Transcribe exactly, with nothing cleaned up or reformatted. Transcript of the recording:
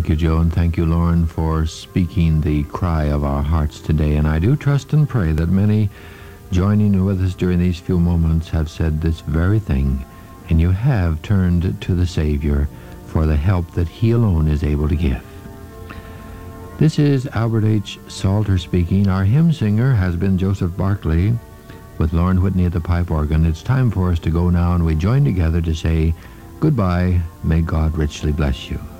Thank you, Joe, and thank you, Lauren, for speaking the cry of our hearts today. And I do trust and pray that many joining with us during these few moments have said this very thing, and you have turned to the Savior for the help that He alone is able to give. This is Albert H. Salter speaking. Our hymn singer has been Joseph Barclay, with Lauren Whitney at the pipe organ. It's time for us to go now, and we join together to say goodbye. May God richly bless you.